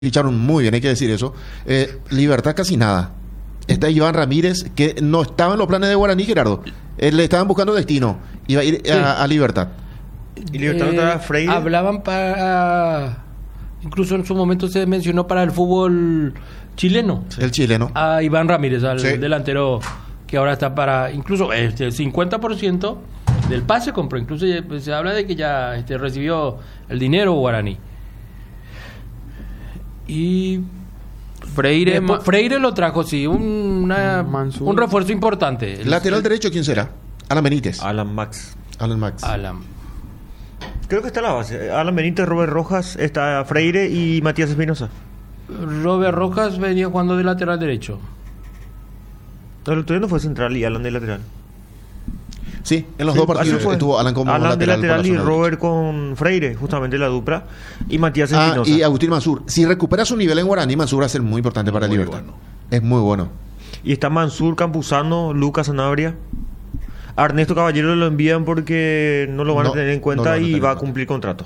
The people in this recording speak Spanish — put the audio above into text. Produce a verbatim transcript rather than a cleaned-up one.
ficharon muy bien, hay que decir eso. Eh, Libertad casi nada. Está Iván Ramírez, que no estaba en los planes de Guaraní, Gerardo. Eh, le estaban buscando destino. Iba a ir Sí. a, a Libertad. Y Libertad no estaba Freire. Hablaban para... Incluso en su momento se mencionó para el fútbol chileno. El chileno. A Iván Ramírez, al Sí. delantero que ahora está para... Incluso este, el cincuenta por ciento del pase compró. Incluso ya, pues, se habla de que ya este, recibió el dinero Guaraní. Y... Freire, Después, Ma- Freire lo trajo, sí, un, una- Mansur. un refuerzo importante. El- Lateral el- derecho, ¿quién será? Alan Benítez. Alan Max. Alan Max. Alan. Creo que está la base. Alan Benítez, Robert Rojas, está Freire y Matías Espinosa. Robert Rojas venía jugando de lateral derecho. No, el otro día no fue central y Alan de lateral. Sí, en los Sí, dos partidos así fue. estuvo Alan como Alan de lateral. por la lateral y zona Robert con Freire, justamente la dupla. Y Matías derecha. Ah, Espinosa. y Agustín Mansur. Si recupera su nivel en Guaraní, Mansur va a ser muy importante para Muy Libertad. bueno. Es muy bueno. Y está Mansur, Campuzano, Lucas Sanabria. A Ernesto Caballero lo envían porque no lo van No, a tener en no cuenta lo van a y tener va en a cuenta. cumplir contrato.